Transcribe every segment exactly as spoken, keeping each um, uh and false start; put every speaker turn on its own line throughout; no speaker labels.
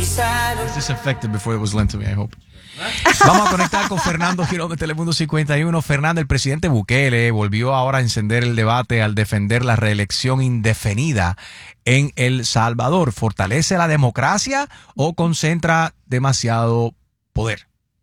Is this effective before it was lent to me, I hope. Vamos a conectar con Fernando Girón de Telemundo cincuenta y uno. Fernando, el presidente Bukele volvió ahora a encender el debate al defender la reelección indefinida en El Salvador. ¿Fortalece la democracia o concentra demasiado poder?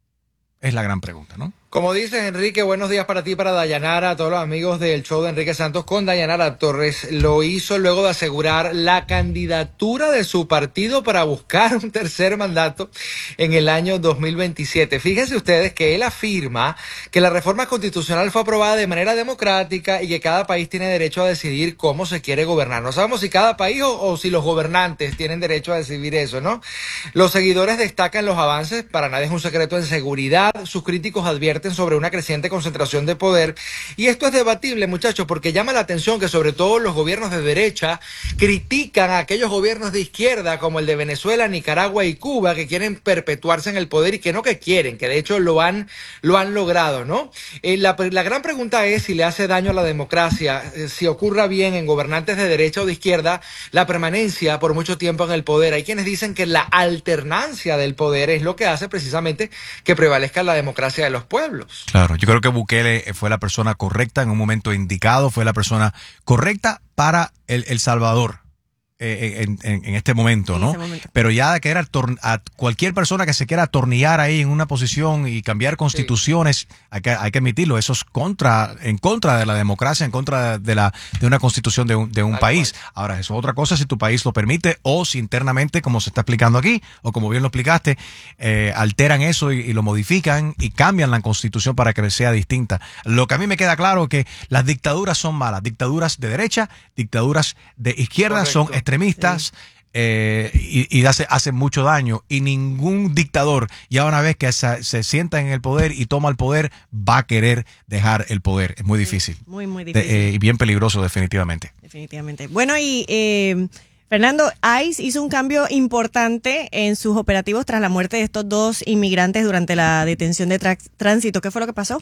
Es la gran pregunta, ¿no?
Como dices, Enrique, buenos días para ti y para Dayanara, a todos los amigos del show de Enrique Santos con Dayanara Torres. Lo hizo luego de asegurar la candidatura de su partido para buscar un tercer mandato en el año dos mil veintisiete. Fíjense ustedes que él afirma que la reforma constitucional fue aprobada de manera democrática y que cada país tiene derecho a decidir cómo se quiere gobernar. No sabemos si cada país o, o si los gobernantes tienen derecho a decidir eso, ¿no? Los seguidores destacan los avances, para nadie es un secreto, en seguridad. Sus críticos advierten sobre una creciente concentración de poder, y esto es debatible, muchachos, porque llama la atención que sobre todo los gobiernos de derecha critican a aquellos gobiernos de izquierda como el de Venezuela, Nicaragua y Cuba, que quieren perpetuarse en el poder y que no que quieren, que de hecho lo han lo han logrado, ¿no? Eh, la, la gran pregunta es si le hace daño a la democracia, eh, si ocurra bien en gobernantes de derecha o de izquierda la permanencia por mucho tiempo en el poder. Hay quienes dicen que la alternancia del poder es lo que hace precisamente que prevalezca la democracia de los pueblos.
Claro, yo creo que Bukele fue la persona correcta en un momento indicado, fue la persona correcta para El, el Salvador eh, en, en, en este momento, ¿no? Momento. Pero ya de querer a cualquier persona que se quiera atornillar ahí en una posición y cambiar constituciones, sí. hay, que, hay que admitirlo, eso es contra, en contra de la democracia, en contra de la de una constitución de un, de un país. Cual. Ahora, eso es otra cosa si tu país lo permite o si internamente, como se está explicando aquí, o como bien lo explicaste, eh, alteran eso y, y lo modifican y cambian la constitución para que sea distinta. Lo que a mí me queda claro es que las dictaduras son malas, dictaduras de derecha, dictaduras de izquierda. Correcto. Son extremistas, sí. eh, y, y hace, hace mucho daño, y ningún dictador ya una vez que se, se sienta en el poder y toma el poder va a querer dejar el poder. Es muy difícil.
Muy, muy difícil.
De, eh, y bien peligroso definitivamente.
Definitivamente. Bueno, y eh, Fernando, ICE hizo un cambio importante en sus operativos tras la muerte de estos dos inmigrantes durante la detención de tránsito. ¿Qué fue lo que pasó?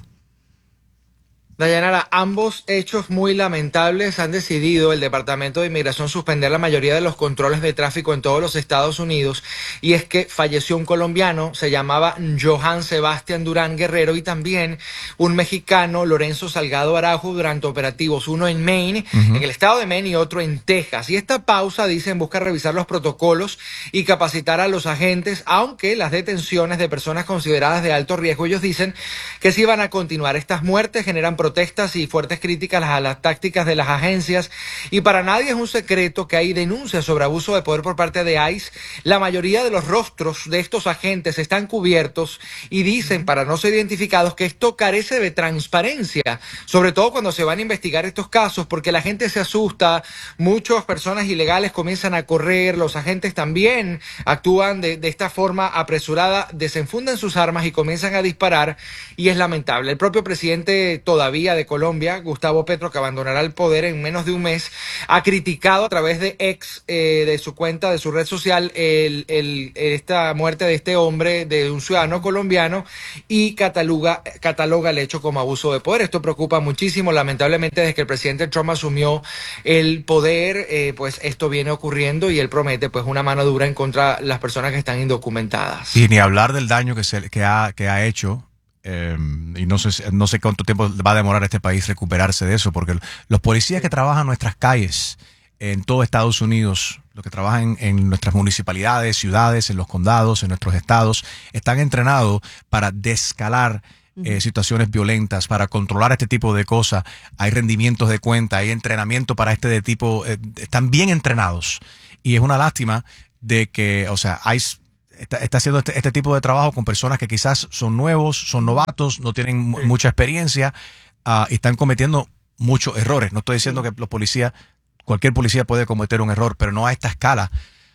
Dayanara, ambos hechos muy lamentables han decidido el Departamento de Inmigración suspender la mayoría de los controles de tráfico en todos los Estados Unidos, y es que falleció un colombiano, se llamaba Johan Sebastián Durán Guerrero, y también un mexicano, Lorenzo Salgado Araujo, durante operativos, uno en Maine, uh-huh. en el estado de Maine, y otro en Texas. Y esta pausa, dicen, busca revisar los protocolos y capacitar a los agentes, aunque las detenciones de personas consideradas de alto riesgo, ellos dicen que sí van a continuar. Estas muertes generan protestas y fuertes críticas a las tácticas de las agencias, y para nadie es un secreto que hay denuncias sobre abuso de poder por parte de ICE. La mayoría de los rostros de estos agentes están cubiertos y dicen, para no ser identificados, que esto carece de transparencia, sobre todo cuando se van a investigar estos casos, porque la gente se asusta, muchas personas ilegales comienzan a correr, los agentes también actúan de, de esta forma apresurada, desenfundan sus armas y comienzan a disparar, y es lamentable. El propio presidente todavía de Colombia, Gustavo Petro, que abandonará el poder en menos de un mes, ha criticado a través de ex, eh, de su cuenta, de su red social, el, el, esta muerte de este hombre, de un ciudadano colombiano, y cataloga, cataloga el hecho como abuso de poder. Esto preocupa muchísimo. Lamentablemente, desde que el presidente Trump asumió el poder, eh, pues esto viene ocurriendo, y él promete pues una mano dura en contra de las personas que están indocumentadas.
Y ni hablar del daño que, se, que, ha, que ha hecho. Eh, y no sé, no sé cuánto tiempo va a demorar este país recuperarse de eso, porque los policías que trabajan en nuestras calles en todo Estados Unidos, los que trabajan en nuestras municipalidades, ciudades, en los condados, en nuestros estados, están entrenados para descalar eh, situaciones violentas, para controlar este tipo de cosas. Hay rendimientos de cuenta, hay entrenamiento para este de tipo, eh, están bien entrenados, y es una lástima de que, o sea, hay Está, está haciendo este, este tipo de trabajo con personas que quizás son nuevos, son novatos, no tienen sí. mucha experiencia, uh, y están cometiendo muchos errores. No estoy diciendo sí. que los policías, cualquier policía puede cometer un error, pero no a esta escala.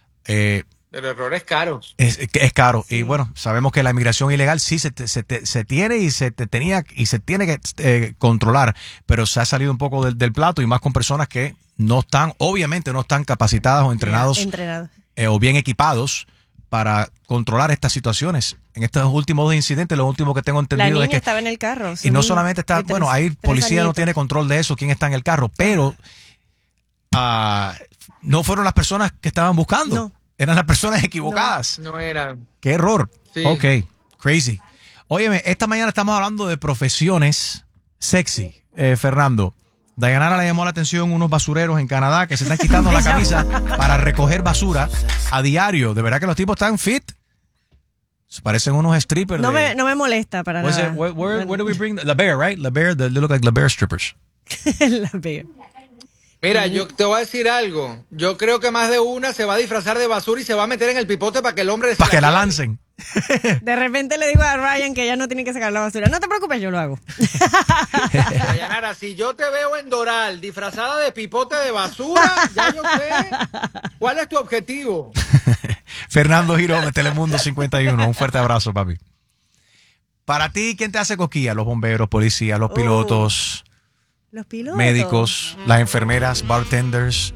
Eh,
El error es caro.
Es, es caro. Sí. Y bueno, sabemos que la inmigración ilegal sí se, se, se tiene y se te tenía y se tiene que eh, controlar, pero se ha salido un poco del, del plato, y más con personas que no están, obviamente no están capacitadas o entrenados,
Entrenado.
eh, o bien equipados para controlar estas situaciones. En estos últimos dos incidentes, lo último que tengo entendido
la niña
es que
estaba en el carro.
Y no solamente está,
tres,
bueno, ahí policía no tiene control de eso, quién está en el carro, pero uh, no fueron las personas que estaban buscando.
No.
Eran las personas equivocadas.
No, no eran.
Qué error.
Sí.
Ok, crazy. Óyeme, esta mañana estamos hablando de profesiones sexy. Eh, Fernando, Dayanara le llamó la atención unos basureros en Canadá que se están quitando la camisa para recoger basura a diario. De verdad que los tipos están fit. Parecen unos strippers.
No,
de...
me, no me molesta para
What's
nada.
it, where, where, where do we bring the, La Bear, right? La Bear, they look like La Bear strippers.
La veo.
Mira, yo te voy a decir algo. Yo creo que más de una se va a disfrazar de basura y se va a meter en el pipote para que el hombre...
Para que la lancen.
De repente le digo a Ryan que ella no tiene que sacar la basura. No te preocupes, yo lo hago.
Dayanara, si yo te veo en Doral disfrazada de pipote de basura, ya yo sé cuál es tu objetivo.
Fernando Girón de Telemundo cincuenta y uno. Un fuerte abrazo, papi. Para ti, ¿quién te hace cosquillas? Los bomberos, policías, los pilotos,
Oh, los pilotos.
médicos, las enfermeras, bartenders.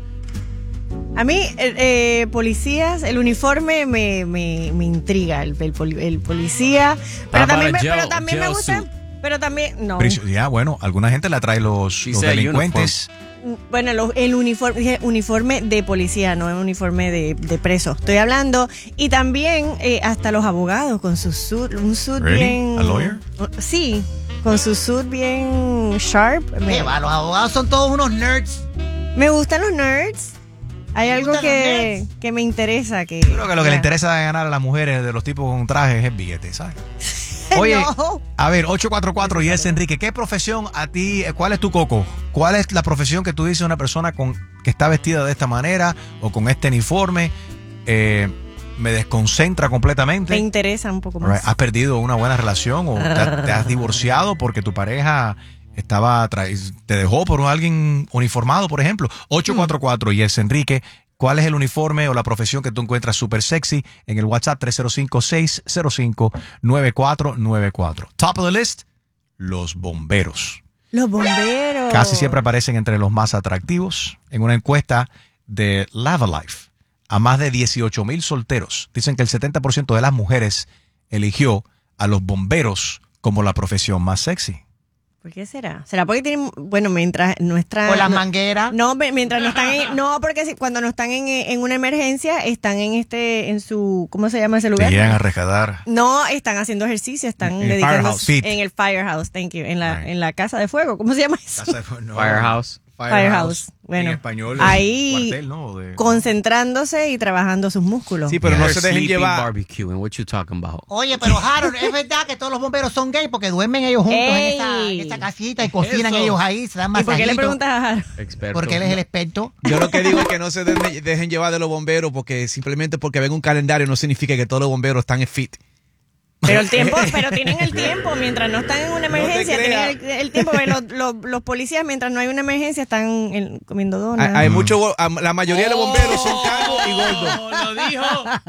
A mí, eh, eh, policías, el uniforme me, me, me intriga, el, el, poli- el policía. Pero
Ah,
también, me,
para
pero
jail-
también me
jail
gusta.
suit.
Pero también, no.
Pero, ya, bueno, alguna gente la trae los,
She
los
said
delincuentes.
Bueno, lo- el uniforme, dije uniforme de policía, no el uniforme de, de preso. Estoy hablando. Y también eh, hasta los abogados con su suit, un suit
Really?
bien.
A lawyer?
Sí, con su suit bien sharp. Me,
¿Qué va? Los abogados son todos unos nerds.
me gustan los nerds. Hay
¿Te
algo
gustan
que,
los nerds?
que me interesa. Que,
Creo que lo que le interesa de ganar a las mujeres de los tipos con trajes es el billete, ¿sabes? Oye,
No.
a ver, ocho cuatro cuatro y es Enrique, ¿qué profesión a ti, eh, cuál es tu coco? ¿Cuál es la profesión que tú dices una persona con que está vestida de esta manera o con este uniforme? Eh, me desconcentra completamente.
Me interesa un poco más.
Right. ¿Has perdido una buena relación o te, te has divorciado porque tu pareja estaba tra- te dejó por alguien uniformado, por ejemplo? ocho cuatro cuatro y es Enrique. ¿Cuál es el uniforme o la profesión que tú encuentras súper sexy? En el WhatsApp tres cero cinco, seis cero cinco, nueve cuatro nueve cuatro. Top of the list, los bomberos.
Los bomberos.
Casi siempre aparecen entre los más atractivos. En una encuesta de Lavalife, a más de dieciocho mil solteros, dicen que el setenta por ciento de las mujeres eligió a los bomberos como la profesión más sexy.
¿Por qué será? ¿Será porque tienen, bueno, mientras nuestra...
O las
no,
mangueras.
No, me- mientras no están en, no, porque si- cuando no están en, en una emergencia, están en este, en su, ¿cómo se llama ese
Te
lugar?
llegan a rescatar.
No, están haciendo ejercicio, están
En el
dedicando
firehouse. Fit.
en el firehouse, thank you, en la,
Right.
en la casa de fuego, ¿cómo se llama eso?
Firehouse.
Firehouse. Bueno,
en español,
ahí
cuartel, ¿no? De-
concentrándose y trabajando sus músculos.
Sí, pero no
They're
se dejen
sleeping
llevar.
barbecue. And what you talking about?
Oye, pero Harold, ¿es verdad que todos los bomberos son gays? Porque duermen ellos juntos en
Ey.
esa, en esa casita y cocinan
Eso.
ellos ahí, se dan
¿Y por qué le
masajitos.
preguntas a Jaro?
Experto.
Porque él es el experto.
Yo lo que digo es que no se dejen, dejen llevar de los bomberos porque simplemente porque ven un calendario no significa que todos los bomberos están en fit.
Pero el tiempo, pero tienen el tiempo, mientras no están en una
te
emergencia, tienen
creas.
el, el tiempo, porque los, los, los policías mientras no hay una emergencia están en- comiendo donas.
Hay, hay mucho, go- am- la mayoría de los bomberos son calvos y gordos.
Lo dijo.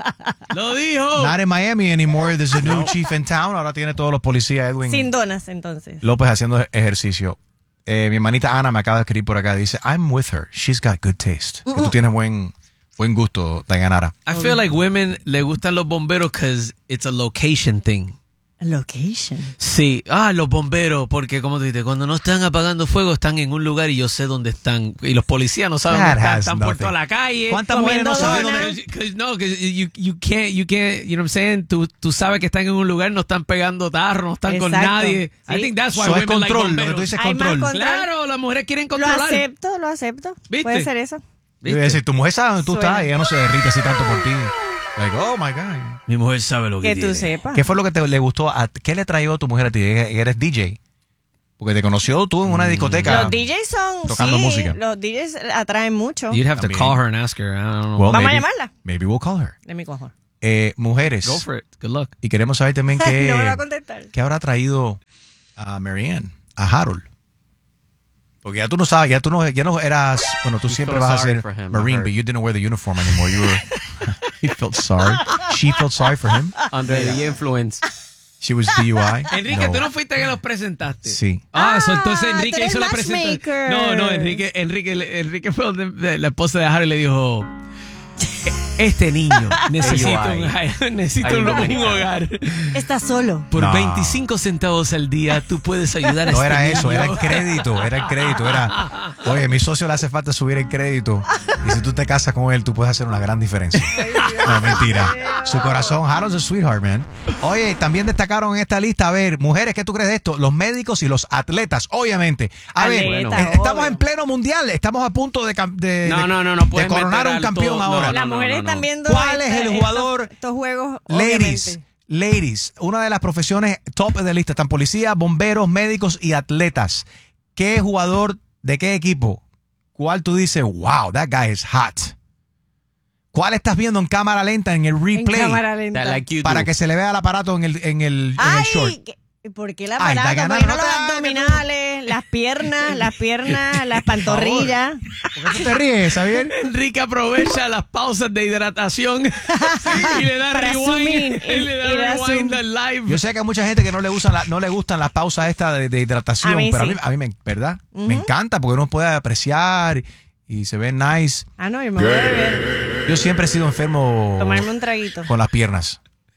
Lo dijo.
Not in Miami anymore. There's a new chief in town. Ahora tiene todos los policías, Edwin
Sin donas, entonces.
López haciendo ejercicio. Eh, mi hermanita Ana me acaba de escribir por acá. Dice, I'm with her. She's got good taste. Que tú tienes buen, buen gusto, Dayanara.
I feel like women le gustan los bomberos because it's a location thing.
Location.
Sí, ah, los bomberos, porque como tú dices, cuando no están apagando fuego están en un lugar y yo sé dónde están. Y los policías no saben
That
dónde están,
has
están por
nothing.
toda la calle.
¿Cuántas mujeres no saben
donas.
dónde?
Cause- cause- no, because you, you can't, you can't, you know what I'm saying? Tú, tú sabes que están en un lugar, no están pegando tarro, no están con
Exacto.
nadie.
Sí.
I think that's why
Eso es
women like
control. Lo que
bomberos.
tú dices
Hay más
control.
control.
Claro, las mujeres quieren
Lo
controlar.
acepto, lo acepto.
¿Viste?
Puede ser eso.
Yo iba a decir, tu mujer sabe dónde tú
Suena.
estás y ella no se derrite así tanto por ti. Like, oh my God.
Mi mujer sabe lo que,
Que tú
tiene.
sepas.
¿Qué fue lo que te, le gustó? A, ¿Qué le trajo tu mujer a ti? Eres D J. Porque te conoció tú en una discoteca.
Los D Js son,
Tocando
sí,
música.
los D Js atraen mucho.
You'd have to
También.
call her and ask her. I don't know.
Well,
Vamos a
maybe-
llamarla.
Maybe we'll call her.
De mi cojo.
Eh, mujeres.
Go for it. Good luck.
Y queremos saber también qué,
No me va a contestar.
qué habrá traído a Marianne, a Harold. Porque ya tú no sabes, ya tú no, ya no eras, bueno, tú
You
siempre
feel
vas a
sorry
ser
for him, I
Marine,
heard.
but you didn't wear the uniform anymore. You were, he felt sorry. She felt sorry for him.
Under the influence.
She was D U I.
Enrique,
No.
tú no fuiste que los presentaste.
Sí.
Ah,
Ah,
so entonces
tú
Enrique
eres
hizo la presentación.
matchmaker.
No, no, Enrique, Enrique, Enrique fue donde de- la esposa de Harry le dijo: este niño necesita un, hogar, necesita un, un hogar.
Está solo.
Por
No.
veinticinco centavos al día tú puedes ayudar a
No
este
era eso,
niño.
era el crédito, era el crédito, era, oye, a mi socio le hace falta subir el crédito y si tú te casas con él, tú puedes hacer una gran diferencia. No, mentira. Su corazón, Harold's a sweetheart, man. Oye, también destacaron en esta lista, a ver, mujeres, ¿qué tú crees de esto? Los médicos y los atletas, obviamente. A ver,
Atletas,
eh, estamos
obvio.
en pleno mundial, estamos a punto de, cam- de,
No,
de-
no, no, no
de
pueden
coronar
meter
un
al
campeón
todo-
ahora.
no,
Las
no,
mujeres
no, no.
están viendo
¿Cuál es
esta-
el
estos-
jugador?
Estos, juegos,
Ladies,
obviamente.
ladies, una de las profesiones top de lista, están policías, bomberos, médicos y atletas. ¿Qué jugador de qué equipo? ¿Cuál tú dices, wow, that guy is hot? ¿Cuál estás viendo en cámara lenta, en el
En
replay?
cámara lenta.
That like you
Para
do.
que se le vea el aparato en el, en el, en el short.
Ay, ¿qué- ¿por qué la
Ay,
parada?
Diana,
¿Por qué
no
no
te
los
hagas que
abdominales, las piernas, las piernas, las pantorrillas?
¿Por qué tú te ríes, Xavier?
Enrique aprovecha las pausas de hidratación y le da
Para
rewind,
zoom in,
y le da
y da
rewind
zoom.
al live.
Yo sé que hay mucha gente que no le gustan, la- no le gustan las pausas estas de, de hidratación,
A mí
pero
sí.
a mí, a mí me, ¿verdad? Me encanta porque uno puede apreciar y se ve nice.
Ah, no, yo me voy a beber.
Yo siempre he sido enfermo
Tomarme un traguito.
con las piernas.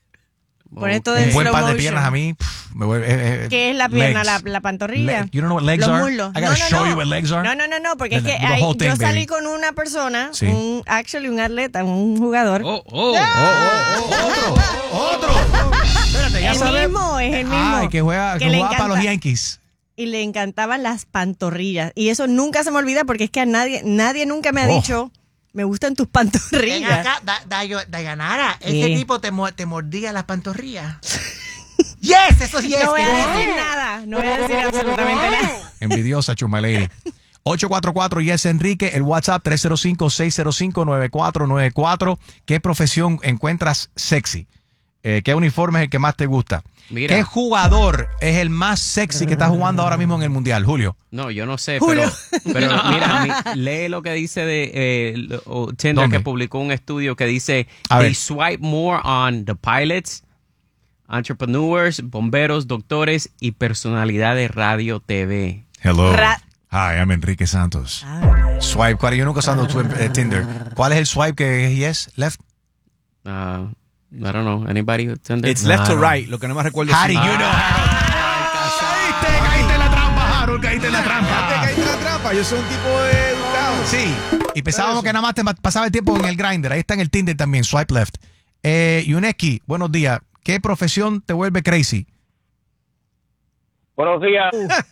Por esto
Un
del
buen
slow
par de
motion.
piernas a mí pff, me vuelve. eh, eh,
¿Qué es la pierna? La,
legs.
la pantorrilla.
Leg- you don't know what legs
Los
are?
muslos.
I gotta show you what legs are.
No, no, no, no, porque
The-
es que
the
ahí-
whole thing,
yo salí
baby.
con una persona,
Sí.
un actually un atleta, un jugador.
Oh, oh,
Otro, otro. Espérate, ya
el
sabes.
mismo, es el mismo.
Ay, que juega, que
le
juega para los
encanta-
Yankees.
Y le encantaban las pantorrillas. Y eso nunca se me olvida porque es que a nadie, nadie nunca me ha
Oh.
dicho, me gustan tus
Ven
pantorrillas.
acá, Da- Dayo- Dayanara, ese
¿Qué?
tipo te, mo- te mordía las pantorrillas. Yes, eso es yes.
No voy a
que-
decir nada, no voy a decir absolutamente nada.
Envidiosa, Chuma Lady. ocho cuatro cuatro Yes Enrique, el WhatsApp tres cero cinco, seis cero cinco, nueve cuatro nueve cuatro. ¿Qué profesión encuentras sexy? Eh, ¿Qué uniforme es el que más te gusta?
Mira.
¿Qué jugador es el más sexy que está jugando ahora mismo en el Mundial, Julio?
No, yo no sé,
Julio.
pero, pero mira, mi- lee lo que dice de eh, lo- o Tinder,
¿Dónde?
que publicó un estudio que dice
A
they
ver.
swipe more on the pilots, entrepreneurs, bomberos, doctores y personalidad de radio T V.
Hello.
Ra-
Hi, I'm Enrique Santos. Swipe, ¿cuál? Yo nunca usando tu- eh, Tinder. ¿Cuál es el swipe que es yes? Left?
Uh, I don't know, anybody with Tinder?
It's left to right, lo que no me recuerdo es
Harry,
si-
you know. Caíste, caíste en la trampa, Harold, caíste en la
Te
trampa.
caíste en la trampa, yo soy un tipo de educado.
Sí, y pensábamos que nada más te ma- pasaba el tiempo en el Grindr. Ahí está en el Tinder también, swipe left. Eh, Yuneski, buenos días. ¿Qué profesión te vuelve crazy?
Buenos días.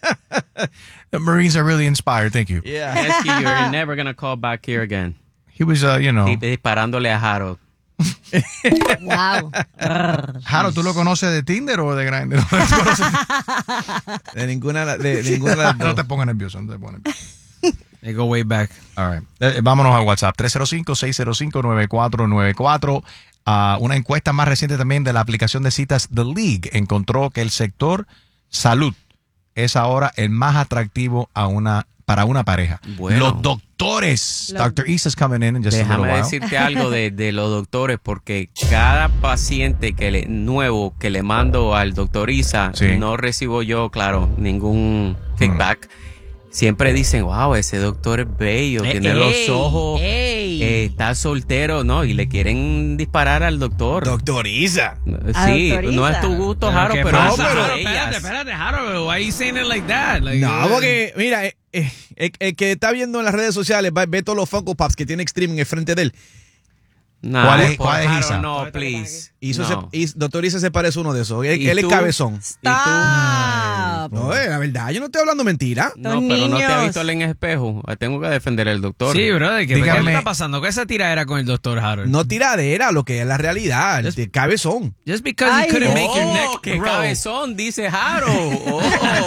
The Marines are really inspired, thank you.
Yeah.
Yes, you're never gonna call back here again.
He was, uh, you know.
Y disparándole a Harold.
Wow.
Harold, ¿tú lo conoces de Tinder o de Grindr? ¿Tú conoces?
De ninguna, de, de ninguna de las
No
dos.
te pongas nervioso, no te pongas nervioso.
They go way back.
All right. Eh, vámonos a WhatsApp, tres cero cinco, seis cero cinco, nueve cuatro nueve cuatro. Ah, una encuesta más reciente también de la aplicación de citas The League encontró que el sector salud es ahora el más atractivo a una, para una pareja.
Bueno.
Los doctores.
Los-
doctor Isa's coming in in just a little
Déjame
while.
decirte algo de, de los doctores, porque cada paciente que le, nuevo que le mando al doctor Isa,
Sí.
no recibo yo, claro, ningún feedback. Siempre dicen, wow, ese doctor es bello, tiene los ojos, eh, está soltero, ¿no? Y le quieren disparar al doctor.
Doctor Isa.
A
Sí,
doctor
no
Isa.
es tu gusto, Jaro, ¿qué pero
pasa?
es a
Pero-
ellas.
Espérate, espérate, Harold, why are you saying it like that? Like,
No,
uh,
porque, mira, eh, eh, el, el que está viendo en las redes sociales va- ve todos los Funko Pops que tiene Extreme en el frente de él.
No,
¿Cuál es-
por
cuál es
Jaro,
Isa?
No, please.
Y eso
No.
se- y Doctor Isa se parece a uno de esos. Él,
¿Y
él es
tú?
cabezón.
Stop.
No, es la verdad, yo no estoy hablando mentira.
No,
Los
pero no te ha
niños.
visto él en el espejo. Tengo que defender al doctor.
Sí, brother, ¿qué,
Dígame-
¿qué está pasando? ¿Qué esa tiradera con el doctor Harold?
No tiradera, lo que es la realidad. El cabezón.
Just because
Ay,
you couldn't
no.
make your
Oh,
neck
qué
grow.
cabezón, dice Jaro. Oh.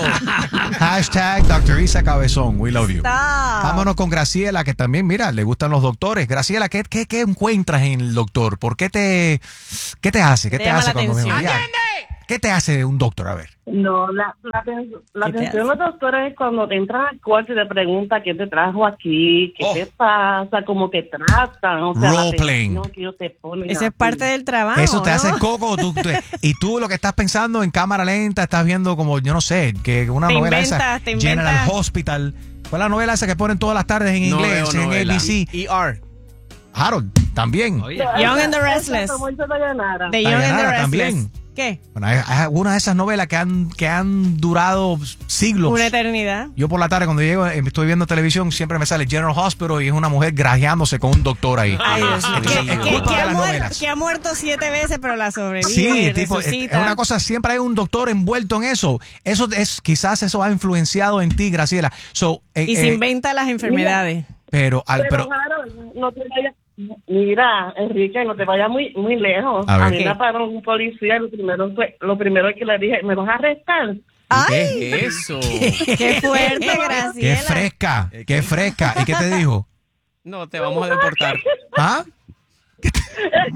Hashtag doctor Isa Cabezón. We love you.
Stop.
Vámonos con Graciela, que también, mira, le gustan los doctores. Graciela, ¿qué, qué, qué encuentras en el doctor? ¿Por qué te, qué te hace? ¿Qué
Te
te,
llama
hace
la
cuando ves un
atención.
día? ¿Qué te hace un doctor? A ver.
No, la, la, aten- la
¿Qué te
atención de los doctores es cuando te entran al cuarto y te preguntan qué te trajo aquí, qué
Oh.
te pasa, como que tratan, o sea, la
Role playing.
atención que ellos te ponen.
Ese es
así.
parte del trabajo.
Eso te
¿no?
hace coco. Tú, tú- y tú lo que estás pensando en cámara lenta, estás viendo como, yo no sé, que una
Te
novela
inventas,
esa,
te
General
inventas.
Hospital. ¿Cuál es la novela esa que ponen todas las tardes en
No
inglés,
veo
en
novela.
A B C?
E R.
Harold, también.
Oye,
Young and the
Esa-
Restless.
esa como dice Dayanara.
The Young and the
Dayanara
Restless.
también.
¿Qué?
Bueno, hay, hay algunas de esas novelas que han, que han durado siglos.
Una eternidad.
Yo por la tarde cuando llego, eh, estoy viendo televisión, siempre me sale General Hospital y es una mujer grajeándose con un doctor ahí.
Ay, Dios mío.
Entonces,
Que,
es
que-
culpa
que
de
ha
las
muer-
novelas.
que ha muerto siete veces, pero la sobrevive.
Sí, tipo, es, es
resucita.
una cosa, siempre hay un doctor envuelto en eso. Eso es, quizás eso ha influenciado en ti, Graciela. So, eh,
Y se
eh,
inventa las enfermedades.
pero, al,
Pero,
pero,
Harold, no te vayas. Mira, Enrique, no te vayas muy muy lejos.
A
A,
ver.
mí
¿Qué?
me paró un policía y lo primero, fue, lo primero que le dije, ¿me vas a arrestar?
¡Ay!
¿Qué es eso?
¡Qué fuerte,
qué
Graciela!
fresca, qué fresca. ¿Y qué te dijo?
No, te vamos a deportar.
¿Ah? ¿Qué te-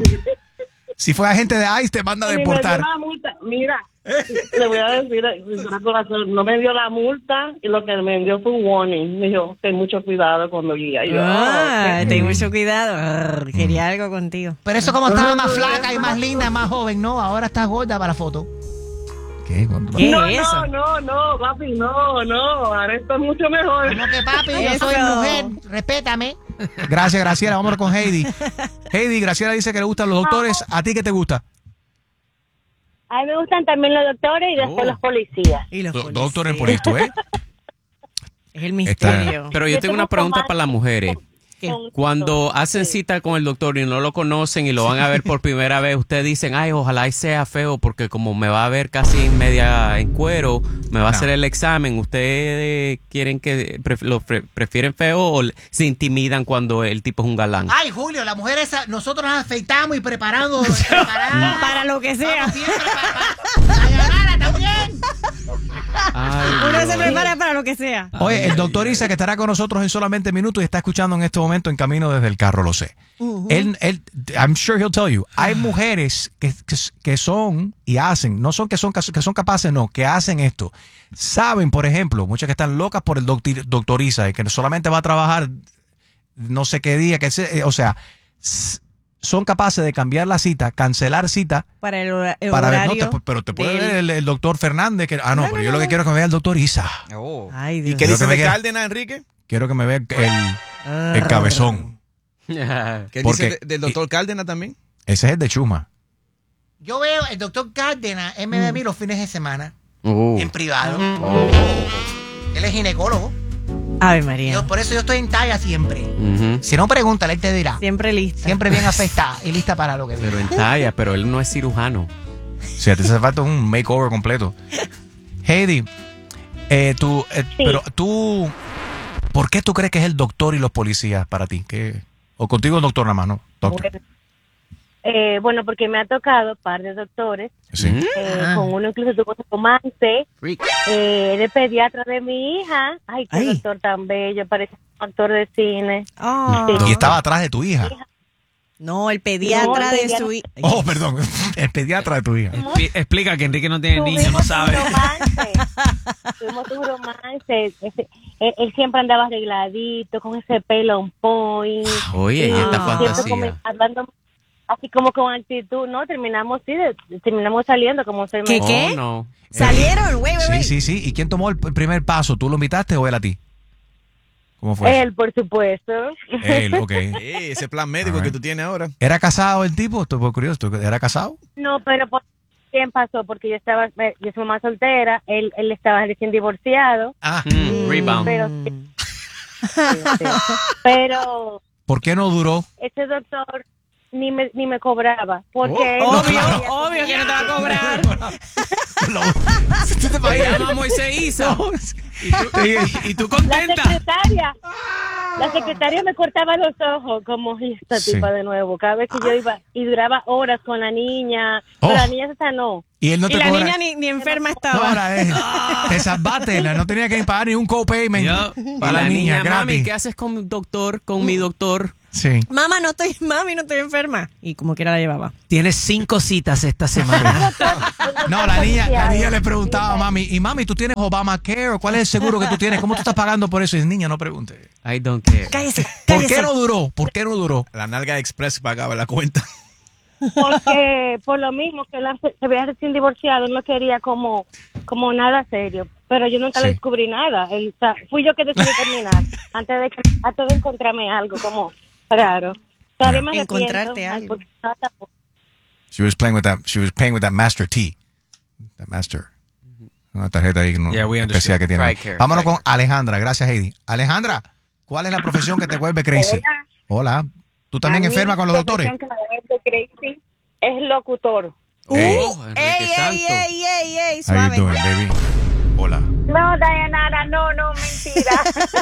Si fue agente de ICE, te manda a
Y me
deportar.
dio la multa. Mira, le voy a decir, de corazón, no me dio la multa y lo que me dio fue un warning. Me dijo, ten mucho cuidado cuando guía. Y yo,
Ah,
"Ah, ok".
ten mucho cuidado. Arr, quería algo contigo.
Pero eso como estaba más flaca y más linda, más joven, ¿no? Ahora estás gorda para la foto.
¿Qué?
¿Qué
no,
es eso?
no, no, no, papi, no, no. Ahora esto es mucho mejor.
Como que papi, yo soy
Eso.
mujer, respétame.
Gracias, Graciela. Vámonos con Heidi. Heidi, Graciela dice que le gustan los doctores. ¿A ti qué te gusta?
A mí me gustan también los doctores y después
Oh.
los policías.
Y los
Do-
policías.
doctor en polisto, ¿eh?
Es el misterio.
Pero yo tengo una pregunta para las mujeres.
¿Qué?
Cuando hacen cita con el doctor y no lo conocen y lo van a ver por primera vez, ustedes dicen, ay, ojalá y sea feo porque como me va a ver casi en media en cuero, me va a
No.
hacer el examen. ¿Ustedes quieren que pref- lo pre- prefieren feo o le- se intimidan cuando el tipo es un galán?
Ay, Julio, las mujeres, nosotros nos afeitamos y preparando. preparando
Para lo que sea.
Vamos siempre para, para, la llamada también.
Ay,
Uno se
Dios.
prepara para lo que sea.
Oye, el doctor Isa que estará con nosotros en solamente minutos y está escuchando en este momento en camino desde el carro, lo sé. Él, él, I'm sure he'll tell you. Hay mujeres que, que, que son y hacen, no son que son que son capaces, no, que hacen esto. Saben, por ejemplo, muchas que están locas por el doctor, doctor Isa y que solamente va a trabajar no sé qué día, que se, o sea, s- son capaces de cambiar la cita, cancelar cita
Para el, hora- el
para ver, no,
horario.
te- pero te puede
del-
ver el, el doctor Fernández, que, ah no, pero yo lo que quiero es que me vea el doctor Isa.
Oh.
Ay,
¿Y
Dios.
qué
Creo
dice
que me
de
queda-
Cárdenas, Enrique?
Quiero que me vea el, el cabezón.
¿Qué
Porque-
dice de- del doctor Cárdenas también?
Ese es el de Chuma.
Yo veo el doctor Cárdenas, él me ve a mí los fines de semana,
Uh.
en privado. Él es ginecólogo.
Ave María.
Yo, por eso yo estoy en talla siempre.
Ujú.
Si no, pregúntale, él te dirá.
Siempre lista.
Siempre bien afectada y lista para lo que
Pero
viene.
en talla, pero él no es cirujano.
Si a ti te hace falta un makeover completo. Heidi, eh, tú, eh,
Sí.
pero tú, ¿por qué tú crees que es el doctor y los policías para ti? ¿Qué? O contigo el doctor nada más, ¿no? Doctor.
Bueno, eh, bueno, porque me ha tocado par de doctores.
Sí.
Eh, con uno incluso tuvo un romance. Eh, el pediatra de mi hija. Ay, qué
Ay.
doctor tan bello, parece un actor de cine.
Ah.
Y estaba atrás de tu hija.
No, el pediatra
No,
de
el
su hija.
Oh, perdón. El pediatra de tu hija.
Expli- Explica que Enrique no tiene niños, no
Tuvimos
sabe.
un romance. Tuvimos un romance. Ese- él, él siempre andaba arregladito, con ese pelo on point.
Oye, y
Ah.
esta
Siempre como
fantasía.
hablando así como con actitud, ¿no? Terminamos, sí, de- terminamos saliendo como seis
¿Qué,
meses.
qué?
Oh, no.
¿Salieron? Güey, güey,
Sí,
güey.
sí, sí. ¿Y quién tomó el el primer paso? ¿Tú lo invitaste o él a ti? ¿Cómo fue?
Él, por supuesto.
Él, ok.
Eh, ese plan médico
Alright.
que tú tienes ahora.
¿Era casado el tipo? Estoy por curioso. ¿tú- ¿Era casado?
No, pero ¿por qué pasó? Porque yo estaba, yo soy mamá soltera, él, él estaba recién divorciado,
Ah.
Mm, rebound.
pero,
Mm.
pero
¿Por qué no duró?
ese doctor ni me, ni me cobraba, porque él-
Obvio, obvio que no te va a cobrar.
Se llama Moisés Isa. ¿Y tú, y- y tú
la
contenta?
secretaria, la secretaria me cortaba los ojos, como "Y esta
Sí.
tipa de nuevo, cada vez que yo iba, y duraba horas con la niña, pero
Oh.
la niña se sanó.
Y él no
Y
te
la
cobra.
niña ni, ni enferma
No,
estaba.
ahora es- te salvaste, no tenía que pagar ni un copayment
Yo-
para
Y
la,
la
niña,
niña, mami,
gratis.
¿qué haces con mi doctor, con mi doctor?
Sí.
Mamá, no estoy, mami, no estoy enferma. Y como quiera la llevaba.
Tienes cinco citas esta semana.
No, la niña, la niña le preguntaba a mami, y mami, ¿tú tienes Obamacare o cuál es el seguro que tú tienes? ¿Cómo tú estás pagando por eso? Y niña, no pregunte.
I don't care.
Cállese,
¿Por
cállese.
qué no duró? ¿Por qué no duró?
La nalga express pagaba la cuenta.
Porque por lo mismo que él se se había recién divorciado, él no quería como, como nada serio. Pero yo nunca
Sí.
le descubrí nada. Él, o sea, fui yo que decidí terminar antes de, que- antes de encontrarme algo como raro. Todavía me arrepiento,
Encontrarte
ay,
algo.
porque estaba tan-
She was playing with that. She was paying with that Master T. That Master. Una tarjeta ahí no,
Yeah, we
especial que tiene.
Tricare,
Vámonos
Tricare.
con Alejandra. Gracias, Heidi. Alejandra, ¿cuál es la profesión que te vuelve crazy?
Hola.
Hola. ¿Tú también
A mí,
enferma con los
la
doctores?
profesión que me vuelve crazy es locutor.
Ey.
Oh, Enrique
¡Ey, ey,
Santo.
ey, ey, ey!
How you
Suave.
doing, baby? Hola.
No, Dayanara, no, no, mentira.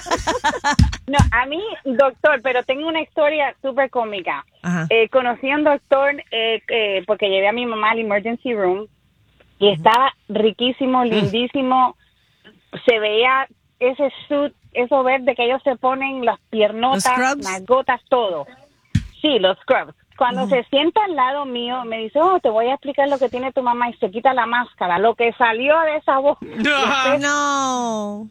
No, a mí, doctor, pero tengo una historia súper cómica.
Ajá.
Eh, conocí a un doctor eh, eh, porque llevé a mi mamá al emergency room y estaba riquísimo, lindísimo. Se veía ese suit, eso verde que ellos se ponen, las piernotas,
¿Los scrubs?
las gotas, todo. Sí, los scrubs. Cuando se sienta al lado mío, me dice, oh, te voy a explicar lo que tiene tu mamá, y se quita la máscara. Lo que salió de esa boca
No.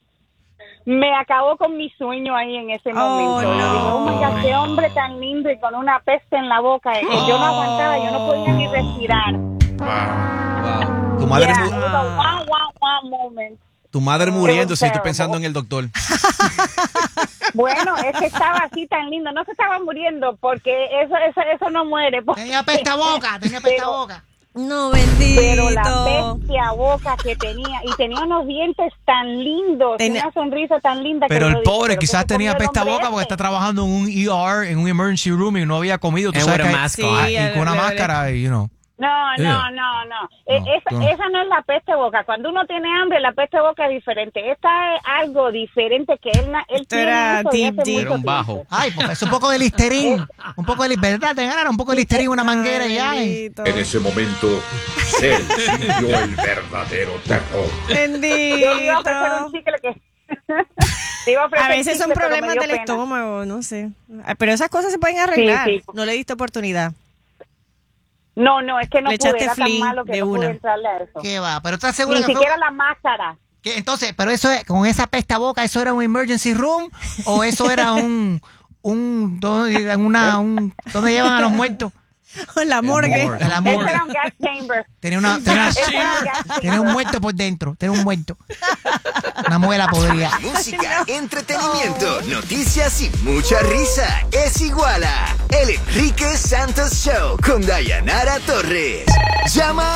me acabó con mi sueño ahí en ese
Oh,
momento. Yo
no.
dije, oh my God, qué hombre tan lindo y con una peste en la boca, que yo no aguantaba, yo no podía ni respirar.
Wow. Tu madre,
Yeah,
mu-
it was a wow, wow, wow moment.
tu madre muriéndose y tú
terrible.
pensando en el doctor.
Bueno, es que estaba así tan lindo. No se estaba muriendo porque eso eso, eso no muere. porque-
Tenía pesta boca, tenía pesta boca.
No, bendito.
Pero la bestia boca que tenía, y tenía unos dientes tan lindos,
Tenía-
una sonrisa tan linda.
Pero
que
el
yo dije,
pobre
¿pero
quizás
qué se
tenía
comió el
pesta
hombre
boca porque
este?
está trabajando en un E R, en un emergency room y no había comido. Tú
And
sabes
with a
que-
mask
Sí,
on.
Ah, y con una
le- le-
máscara, y, you know.
No, no,
Yeah.
no, no. Eh,
No,
esa,
no.
esa no es la peste boca. Cuando uno tiene hambre, la peste boca es diferente. Esta es algo diferente que él, na- él
Esto
tiene
era
eso de
deep,
hace
deep.
mucho
Era un
tiempo.
bajo.
Ay, porque es un poco de listerín. Un poco de listerín, ¿verdad? Te ganaron un poco de listerín, una manguera y ya. y-
Bendito.
En ese momento, Cell sintió el verdadero terror.
Yo le iba a ofrecer un
Bendito.
chicle que... le iba a ofrecer
A veces son
chicle, pero me
problemas
dio
del
pena.
estómago, no sé. Ah, Pero esas cosas se pueden arreglar.
Sí, sí.
No le diste oportunidad.
No, no, es que no
Le
pude,
echaste
era tan
flee
malo que
de
no pude
una.
entrarle a eso.
¿Qué va? Pero estás segura
Ni
que fue-
siquiera la máscara.
que entonces, pero eso es, con esa pesta boca, ¿eso era un emergency room? ¿O eso era un, un, ¿dónde, una, un, ¿dónde llevan a los muertos?
La morgue.
morgue.
A la
Ese
morgue.
era un gas chamber.
Tenía, una, tenía,
Ese era un gas chamber.
tenía un muerto por dentro, tenía un muerto. Una muela podría.
Música, entretenimiento, noticias y mucha risa. Es igual a El Enrique Santos Show con Dayanara Torres. Llama.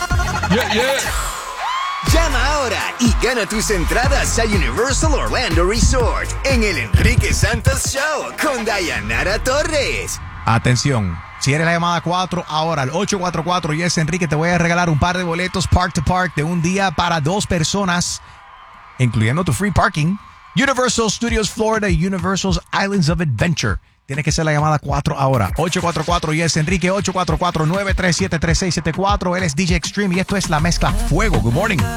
Llama ahora y gana tus entradas a Universal Orlando Resort en El Enrique Santos Show con Dayanara Torres.
Atención, si eres la llamada cuatro ahora al ocho cuatro cuatro y es Enrique, te voy a regalar un par de boletos Park to Park de un día para dos personas, incluyendo tu free parking. Universal Studios Florida y Universal's Islands of Adventure. Tienes que ser la llamada cuatro ahora. ocho cuatro cuatro y es Enrique, ocho cuatro cuatro, nueve tres siete, tres seis siete cuatro. Él es D J Extreme y esto es La Mezcla Fuego. Good morning.